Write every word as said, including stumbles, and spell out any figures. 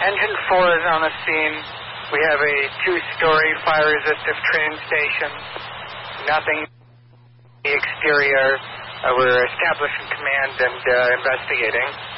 Engine four is on the scene. We have a two-story fire-resistive train station. Nothing in the exterior. Uh, we're establishing command and uh, investigating.